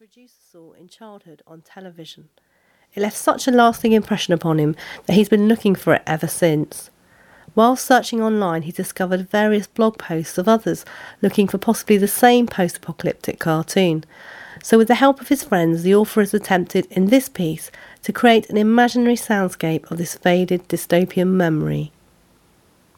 producer saw in childhood on television. It left such a lasting impression upon him that he's been looking for it ever since. While searching online, he discovered various blog posts of others looking for possibly the same post-apocalyptic cartoon. So with the help of his friends, the author has attempted in this piece to create an imaginary soundscape of this faded dystopian memory.